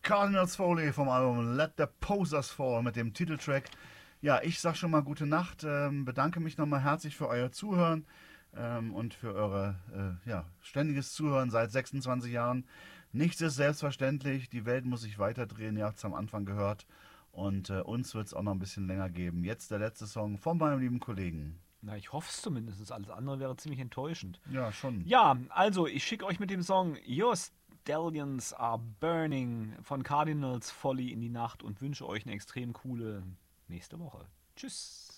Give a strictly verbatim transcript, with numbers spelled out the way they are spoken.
Cardinals Foley vom Album Let the Posers Fall mit dem Titeltrack. Ja, ich sag schon mal gute Nacht, ähm, bedanke mich nochmal herzlich für euer Zuhören ähm, und für eure äh, ja, ständiges Zuhören seit sechsundzwanzig Jahren. Nichts ist selbstverständlich, die Welt muss sich weiterdrehen, ihr habt es am Anfang gehört. Und äh, uns wird es auch noch ein bisschen länger geben. Jetzt der letzte Song von meinem lieben Kollegen. Na, ich hoffe es zumindest. Alles andere wäre ziemlich enttäuschend. Ja, schon. Ja, also ich schicke euch mit dem Song Your Stallions Are Burning von Cardinals Folly in die Nacht und wünsche euch eine extrem coole nächste Woche. Tschüss.